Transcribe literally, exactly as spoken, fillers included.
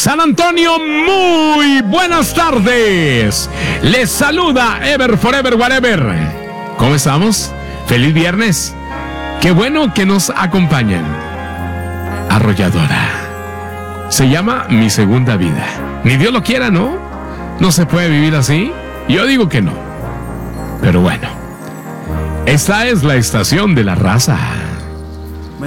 San Antonio, muy buenas tardes. Les saluda Ever Forever Whatever. ¿Cómo estamos? Feliz viernes. Qué bueno que nos acompañan. Arrolladora. Se llama Mi Segunda Vida. Ni Dios lo quiera, ¿no? ¿No se puede vivir así? Yo digo que no. Pero bueno. Esta es la estación de la raza.